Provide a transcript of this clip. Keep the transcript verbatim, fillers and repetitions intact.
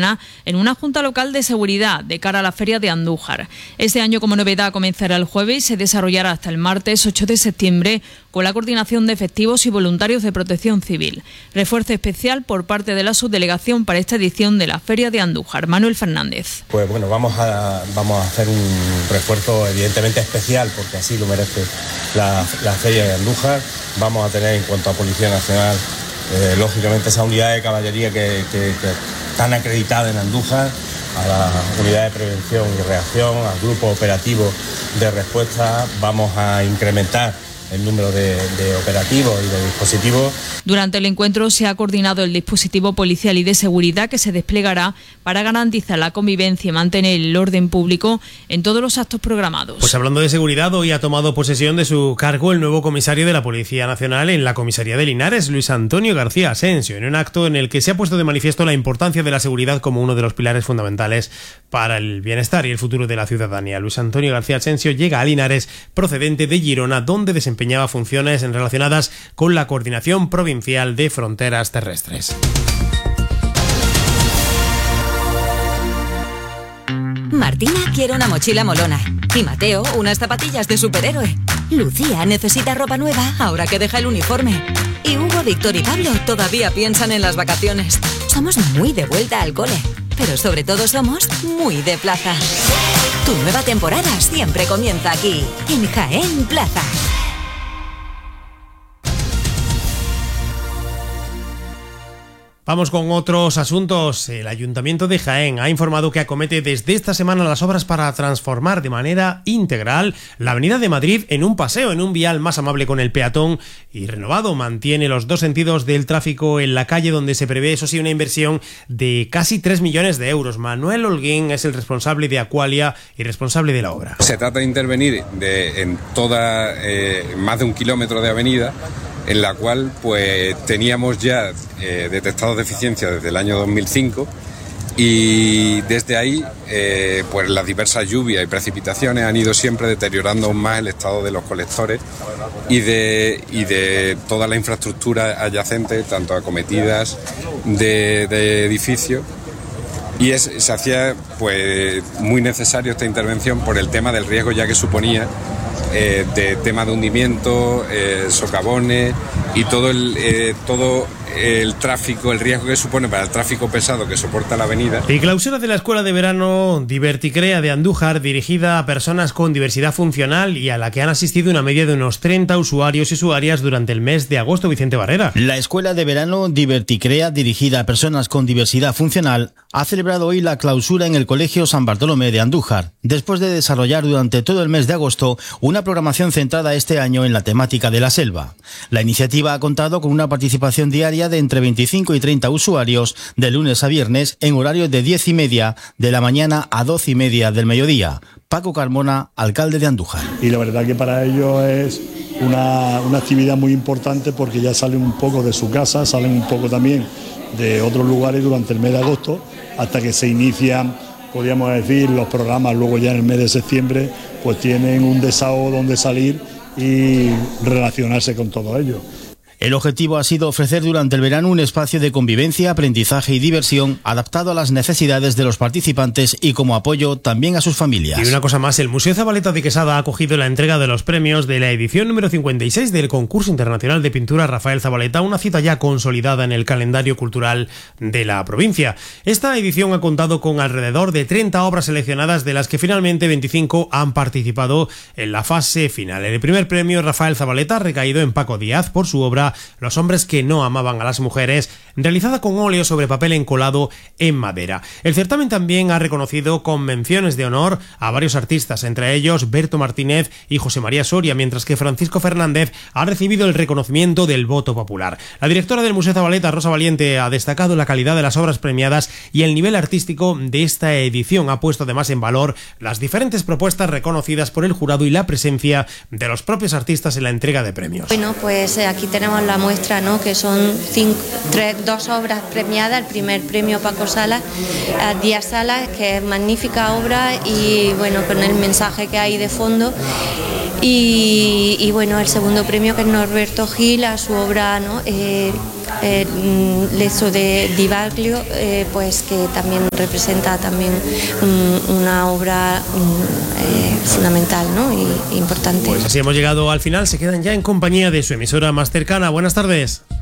mañana en una junta local de seguridad de cara a la Feria de Andújar. Este año, como novedad, comenzará el jueves y se desarrollará hasta el martes ocho de septiembre con la coordinación de efectivos y voluntarios de protección civil. Refuerzo especial por parte de la subdelegación para esta edición de la Feria de Andújar. Manuel Fernández. Pues bueno, vamos a, vamos a hacer un refuerzo evidentemente especial porque así lo merece la, la Feria de Andújar. Vamos a tener en cuanto a Policía Nacional, eh, lógicamente esa unidad de caballería que, que, que están acreditadas en Andújar, a la unidad de prevención y reacción, al grupo operativo de respuesta. Vamos a incrementar el número de, de operativos y de dispositivos. Durante el encuentro se ha coordinado el dispositivo policial y de seguridad que se desplegará para garantizar la convivencia y mantener el orden público en todos los actos programados. Pues hablando de seguridad, hoy ha tomado posesión de su cargo el nuevo comisario de la Policía Nacional en la comisaría de Linares, Luis Antonio García Asensio, en un acto en el que se ha puesto de manifiesto la importancia de la seguridad como uno de los pilares fundamentales para el bienestar y el futuro de la ciudadanía. Luis Antonio García Asensio llega a Linares procedente de Girona, donde desempeñaba funciones relacionadas con la coordinación provincial de fronteras terrestres. Martina quiere una mochila molona y Mateo unas zapatillas de superhéroe. Lucía necesita ropa nueva ahora que deja el uniforme. Y Hugo, Víctor y Pablo todavía piensan en las vacaciones. Somos muy de vuelta al cole, pero sobre todo somos muy de plaza. Tu nueva temporada siempre comienza aquí, en Jaén Plaza. Vamos con otros asuntos. El Ayuntamiento de Jaén ha informado que acomete desde esta semana las obras para transformar de manera integral la Avenida de Madrid en un paseo, en un vial más amable con el peatón y renovado. Mantiene los dos sentidos del tráfico en la calle, donde se prevé, eso sí, una inversión de casi tres millones de euros. Manuel Holguín es el responsable de Aqualia y responsable de la obra. Se trata de intervenir de, en toda, eh, más de un kilómetro de avenida, en la cual pues teníamos ya eh, detectado deficiencias desde el año dos mil cinco y desde ahí eh, pues las diversas lluvias y precipitaciones han ido siempre deteriorando aún más el estado de los colectores y de, y de toda la infraestructura adyacente, tanto acometidas de, de edificios. Y es, se hacía pues muy necesario esta intervención por el tema del riesgo ya que suponía eh, de tema de hundimiento, eh, socavones y todo el eh, todo el tráfico, el riesgo que supone para el tráfico pesado que soporta la avenida. Y clausura de la Escuela de Verano Diverticrea de Andújar, dirigida a personas con diversidad funcional y a la que han asistido una media de unos treinta usuarios y usuarias durante el mes de agosto. Vicente Barrera. La Escuela de Verano Diverticrea, dirigida a personas con diversidad funcional, ha celebrado hoy la clausura en el Colegio San Bartolomé de Andújar, después de desarrollar durante todo el mes de agosto una programación centrada este año en la temática de la selva. La iniciativa ha contado con una participación diaria de entre veinticinco y treinta usuarios de lunes a viernes en horario de diez y media de la mañana a doce y media del mediodía. Paco Carmona, alcalde de Andújar. Y la verdad que para ellos es una, una actividad muy importante porque ya salen un poco de su casa, salen un poco también de otros lugares durante el mes de agosto, hasta que se inician, podríamos decir, los programas. Luego ya en el mes de septiembre pues tienen un desahogo donde salir y relacionarse con todo ello. El objetivo ha sido ofrecer durante el verano un espacio de convivencia, aprendizaje y diversión adaptado a las necesidades de los participantes y como apoyo también a sus familias. Y una cosa más, el Museo Zabaleta de Quesada ha acogido la entrega de los premios de la edición número cincuenta y seis del Concurso Internacional de Pintura Rafael Zabaleta, una cita ya consolidada en el calendario cultural de la provincia. Esta edición ha contado con alrededor de treinta obras seleccionadas, de las que finalmente veinticinco han participado en la fase final. El primer premio Rafael Zabaleta ha recaído en Paco Díaz por su obra Los hombres que no amaban a las mujeres, realizada con óleo sobre papel encolado en madera. El certamen también ha reconocido con menciones de honor a varios artistas, entre ellos Berto Martínez y José María Soria, mientras que Francisco Fernández ha recibido el reconocimiento del voto popular. La directora del Museo Zabaleta, Rosa Valiente, ha destacado la calidad de las obras premiadas y el nivel artístico de esta edición. Ha puesto además en valor las diferentes propuestas reconocidas por el jurado y la presencia de los propios artistas en la entrega de premios. Bueno, pues aquí tenemos la muestra, ¿no?, que son cinco, tres, dos obras premiadas. El primer premio Paco Salas, Díaz Salas, que es magnífica obra y bueno, con el mensaje que hay de fondo. Y, y bueno, el segundo premio, que es Norberto Gil, a su obra, ¿no?, eh, eh, Lezo de Di Baglio, eh, pues que también representa también um, una obra um, eh, fundamental, ¿no? y, y importante. Pues así hemos llegado al final, se quedan ya en compañía de su emisora más cercana. Buenas tardes.